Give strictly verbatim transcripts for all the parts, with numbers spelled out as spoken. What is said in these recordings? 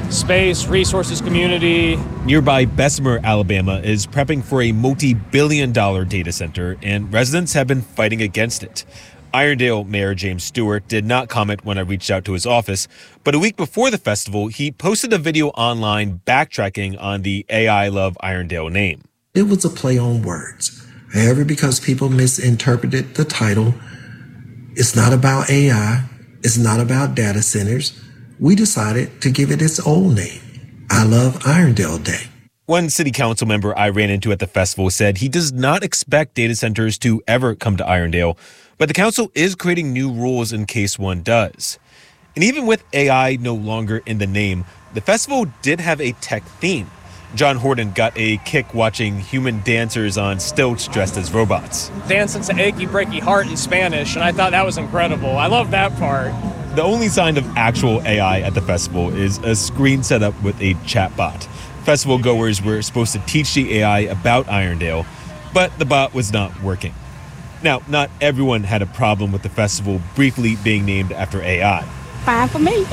space, resources, community. Nearby Bessemer, Alabama is prepping for a multi-billion dollar data center, and residents have been fighting against it. Irondale Mayor James Stewart did not comment when I reached out to his office, but a week before the festival, he posted a video online backtracking on the A I Love Irondale name. It was a play on words. However, because people misinterpreted the title, it's not about A I, it's not about data centers. We decided to give it its old name, I Love Irondale Day. One city council member I ran into at the festival said he does not expect data centers to ever come to Irondale, but the council is creating new rules in case one does. And even with A I no longer in the name, the festival did have a tech theme. John Horton got a kick watching human dancers on stilts dressed as robots. Dancing to Achy Breaky Heart in Spanish, and I thought that was incredible. I love that part. The only sign of actual A I at the festival is a screen set up with a chatbot. Festival goers were supposed to teach the A I about Irondale, but the bot was not working. Now, not everyone had a problem with the festival briefly being named after A I. Fine for me.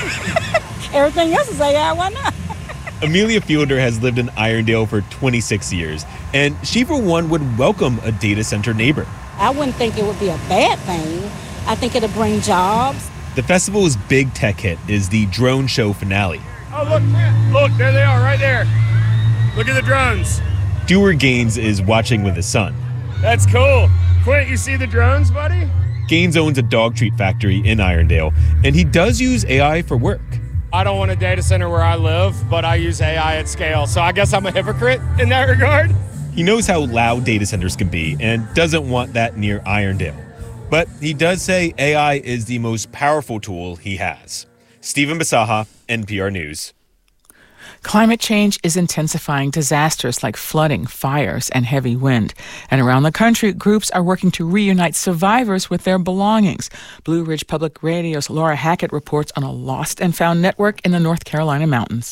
Everything else is A I, why not? Amelia Fielder has lived in Irondale for twenty-six years, and she, for one, would welcome a data center neighbor. I wouldn't think it would be a bad thing. I think it'll bring jobs. The festival's big tech hit is the drone show finale. Oh, look, look, there they are, right there. Look at the drones. Stuart Gaines is watching with his son. That's cool. Quint, you see the drones, buddy? Gaines owns a dog treat factory in Irondale, and he does use A I for work. I don't want a data center where I live, but I use A I at scale, so I guess I'm a hypocrite in that regard. He knows how loud data centers can be and doesn't want that near Irondale. But he does say A I is the most powerful tool he has. Stephen Basaha, N P R News. Climate change is intensifying disasters like flooding, fires, and heavy wind. And around the country, groups are working to reunite survivors with their belongings. Blue Ridge Public Radio's Laura Hackett reports on a lost and found network in the North Carolina mountains.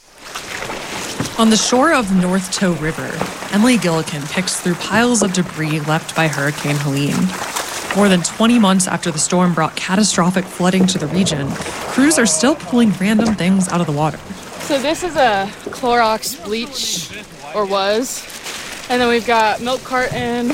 On the shore of North Toe River, Emily Gillikin picks through piles of debris left by Hurricane Helene. More than twenty months after the storm brought catastrophic flooding to the region, crews are still pulling random things out of the water. So this is a Clorox bleach, or was. And then we've got milk carton.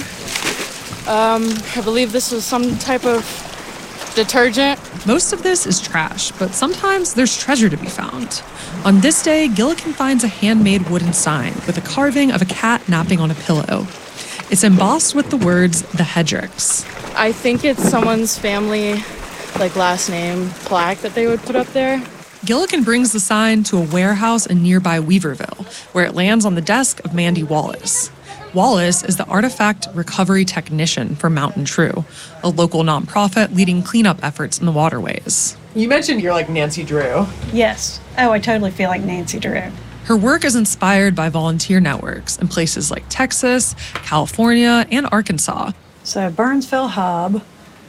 Um, I believe this was some type of detergent. Most of this is trash, but sometimes there's treasure to be found. On this day, Gillikin finds a handmade wooden sign with a carving of a cat napping on a pillow. It's embossed with the words, the Hedricks. I think it's someone's family, like last name plaque that they would put up there. Gillikin brings the sign to a warehouse in nearby Weaverville, where it lands on the desk of Mandy Wallace. Wallace is the artifact recovery technician for Mountain True, a local nonprofit leading cleanup efforts in the waterways. You mentioned you're like Nancy Drew. Yes. Oh, I totally feel like Nancy Drew. Her work is inspired by volunteer networks in places like Texas, California, and Arkansas. So Burnsville Hub,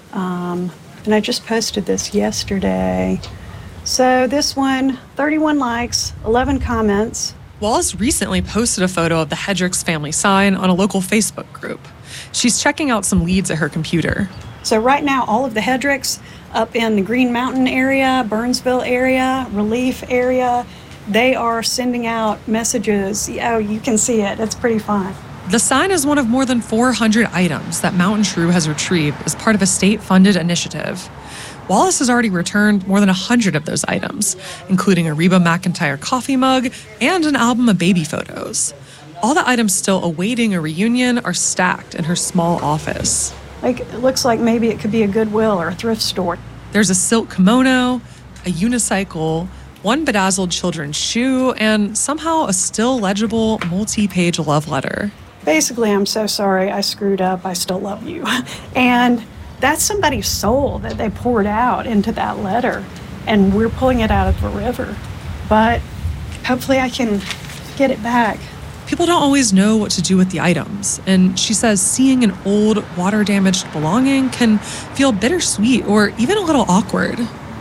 um, and I just posted this yesterday. So this one, thirty-one likes, eleven comments. Wallace recently posted a photo of the Hedricks family sign on a local Facebook group. She's checking out some leads at her computer. So right now, all of the Hedricks up in the Green Mountain area, Burnsville area, Relief area, they are sending out messages. Oh, you can see it. It's pretty fun. The sign is one of more than four hundred items that Mountain True has retrieved as part of a state-funded initiative. Wallace has already returned more than one hundred of those items, including a Reba McEntire coffee mug and an album of baby photos. All the items still awaiting a reunion are stacked in her small office. Like, it looks like maybe it could be a Goodwill or a thrift store. There's a silk kimono, a unicycle, one bedazzled children's shoe, and somehow a still legible multi-page love letter. Basically, I'm so sorry I screwed up. I still love you. And that's somebody's soul that they poured out into that letter, and we're pulling it out of the river. But hopefully I can get it back. People don't always know what to do with the items, and she says seeing an old, water-damaged belonging can feel bittersweet or even a little awkward.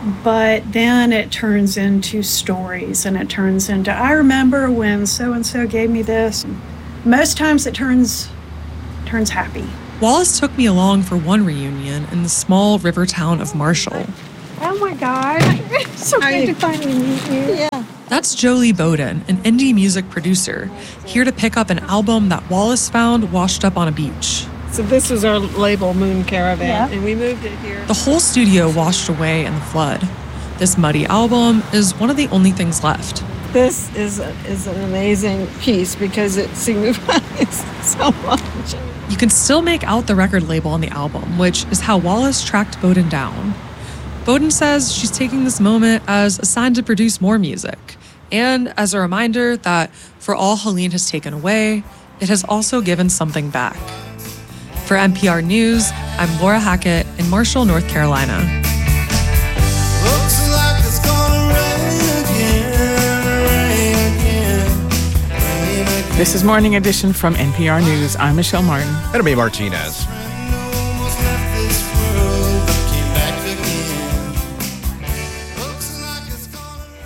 But then it turns into stories, and it turns into, I remember when so-and-so gave me this. Most times it turns turns happy. Wallace took me along for one reunion in the small river town of Marshall. Oh my God. So good to finally meet you. Yeah. That's Jolie Bowden, an indie music producer, here to pick up an album that Wallace found washed up on a beach. So this is our label, Moon Caravan, Yeah. and we moved it here. The whole studio washed away in the flood. This muddy album is one of the only things left. This is a, is an amazing piece because it signifies so much. You can still make out the record label on the album, which is how Wallace tracked Bowden down. Bowden says she's taking this moment as a sign to produce more music, and as a reminder that for all Helene has taken away, it has also given something back. For N P R News, I'm Laura Hackett in Marshall, North Carolina. Looks like it's gonna rain again, rain again, rain again. This is Morning Edition from N P R News. I'm Michelle Martin. And I'm Abe Martinez. Almost left this world, but came back again. Looks like it's gonna rain.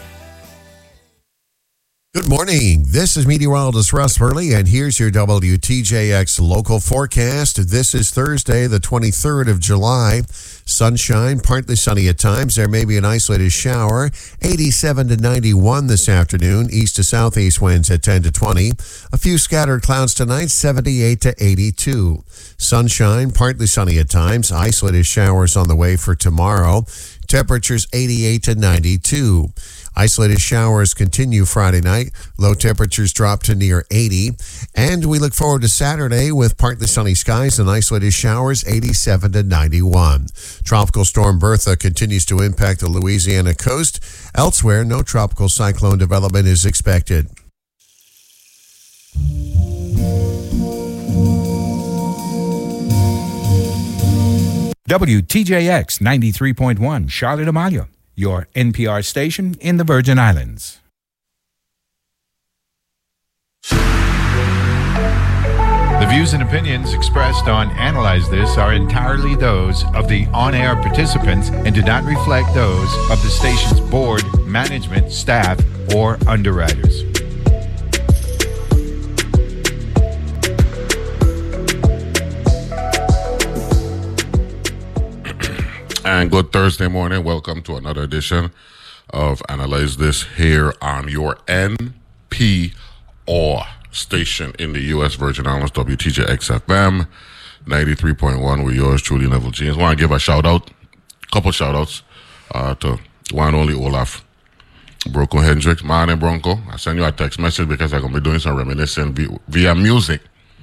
Good morning. This is meteorologist Russ Hurley, and here's your W T J X local forecast. This is Thursday, the twenty-third of July. Sunshine, partly sunny at times. There may be an isolated shower. eighty-seven to ninety-one this afternoon. East to southeast winds at ten to twenty. A few scattered clouds tonight, seventy-eight to eighty-two. Sunshine, partly sunny at times. Isolated showers on the way for tomorrow. Temperatures eighty-eight to ninety-two. Isolated showers continue Friday night. Low temperatures drop to near eighty. And we look forward to Saturday with partly sunny skies and isolated showers, eighty-seven to ninety-one. Tropical storm Bertha continues to impact the Louisiana coast. Elsewhere, no tropical cyclone development is expected. W T J X ninety-three point one, Charlotte Amalia, your N P R station in the Virgin Islands. The views and opinions expressed on Analyze This are entirely those of the on-air participants and do not reflect those of the station's board, management, staff, or underwriters. And good Thursday morning. Welcome to another edition of Analyze This here on your N P R station in the U S Virgin Islands, W T J X F M ninety-three point one with yours truly, Neville Jeans. I want to give a shout out, couple shout outs uh, to one and only Olaf Bronco Hendricks. Man and Bronco, I send you a text message because I'm going to be doing some reminiscing via, via music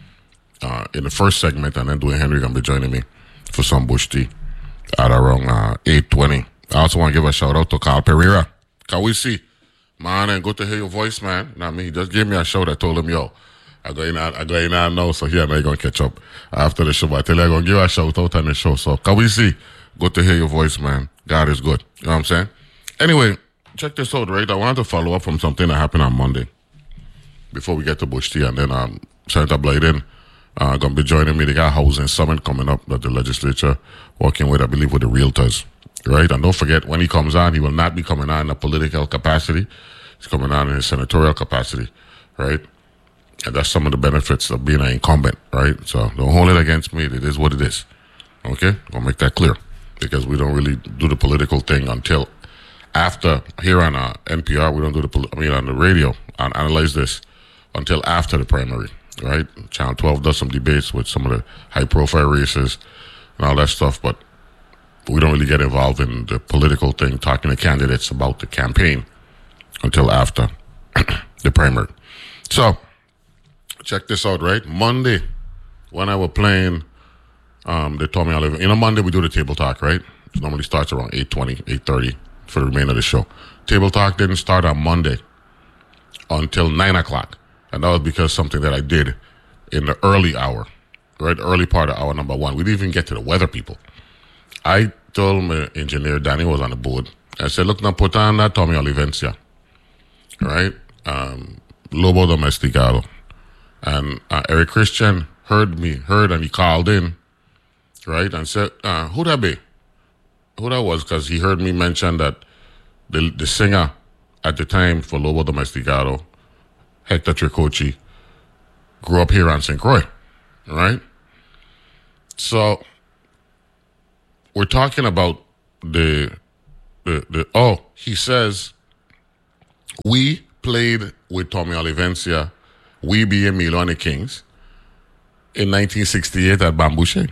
uh, in the first segment, and then doing Henry going to be joining me for some bush tea at around uh, eight twenty. I also want to give a shout out to Carl Pereira. Can we see? Man, and good to hear your voice, man. Not me. He just gave me a shout. I told him, yo, I go in and I go in and now, so here and I going to catch up after the show. But I tell you, I'm going to give you a shout out on the show. So, can we see? Good to hear your voice, man. God is good. You know what I'm saying? Anyway, check this out, right? I wanted to follow up from something that happened on Monday before we get to Bush Tea, and then um, Senator Blyden uh, going to be joining me. They got a housing summit coming up that the legislature working with, I believe, with the realtors, right? And don't forget, when he comes on, he will not be coming on in a political capacity. He's coming on in a senatorial capacity, right? And that's some of the benefits of being an incumbent, right? So don't hold it against me. It is what it is, okay? I'll make that clear because we don't really do the political thing until after. Here on uh, N P R, we don't do the, poli- I mean, on the radio, on Analyze This, until after the primary, right? Channel twelve does some debates with some of the high-profile races and all that stuff, but we don't really get involved in the political thing, talking to candidates about the campaign until after the primary. So, check this out, right? Monday, when I was playing, um, they told me I live, you know, Monday we do the table talk, right? It normally starts around eight twenty, eight thirty for the remainder of the show. Table talk didn't start on Monday until nine o'clock. And that was because something that I did in the early hour, right? Early part of hour number one. We didn't even get to the weather people. I told my engineer, Danny was on the board. I said, look, now put on that Tommy Olivencia, right? Um, Lobo Domesticado. And uh, Eric Christian heard me, heard, and he called in, right? And said, uh, who that be? Who that was? Because he heard me mention that the, the singer at the time for Lobo Domesticado, Hector Tricoci, grew up here on Saint Croix, right? So we're talking about the, the, the, oh, he says we played with Tommy Olivencia, we being Milo and the Kings, in nineteen sixty-eight at Bamboo Shake.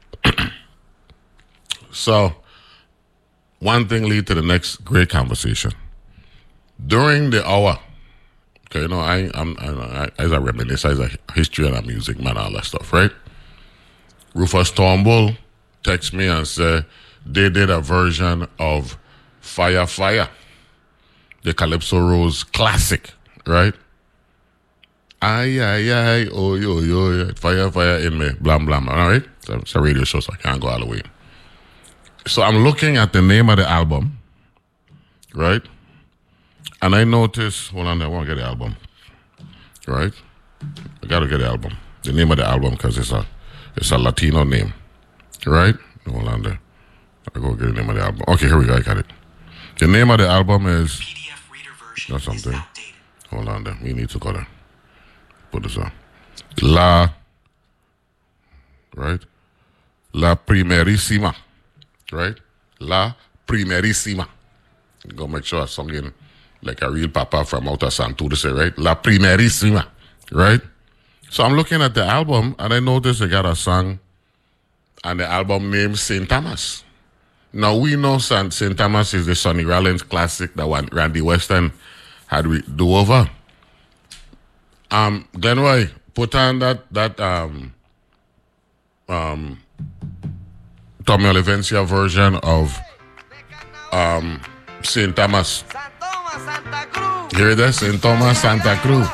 So, one thing lead to the next great conversation. During the hour, okay, you know, I, I'm, I, as I reminisce, as a history and a music man, all that stuff, right? Rufus Turnbull text me and said they did a version of Fire Fire, the Calypso Rose classic, right? Ay, ay, ay, oh, yo, yo, fire, fire in me, blah, blah, blah, all right? So it's a radio show, so I can't go all the way. So I'm looking at the name of the album, right? And I notice, hold on, I want to get the album, right? I got to get the album. The name of the album, because it's a, it's a Latino name, right? Hold on there. I go get the name of the album. Okay, here we go, I got it. The name of the album is, or something. Hold on there, we need to go there. Put this on. La, right? La Primerísima, right? La Primerísima. Go make sure I sung in like a real papa from out of Santo say, right? La Primerísima, right? So I'm looking at the album and I noticed they got a song and the album name Saint Thomas. Now we know Saint Thomas is the Sonny Rollins classic that one Randy Weston had we do over. Um, Glenroy, put on that that um um Tommy Olivencia version of um Saint Thomas. Here it is, Saint Thomas Santa Cruz.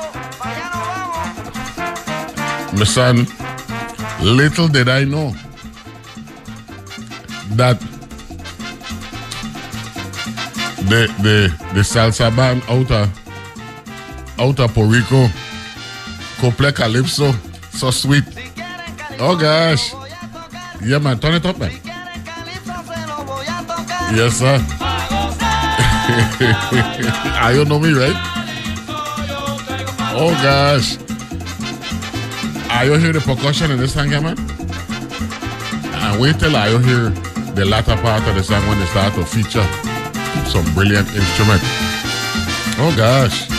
My son, little did I know that the the the salsa band out of out of Puerto Rico could play Calypso so sweet. Oh gosh. Yeah man, turn it up man. Yes sir. I don't know me, right? Oh gosh. Are you hear the percussion in this song, yeah, man? And wait till I hear the latter part of the song when they start to feature some brilliant instrument. Oh gosh.